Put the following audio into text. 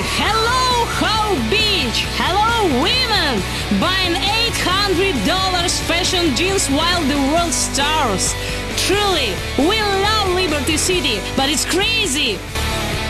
Hello, How Beach! Hello, women! Buying $800 fashion jeans while the world starves. Truly, we love Liberty City, but it's crazy!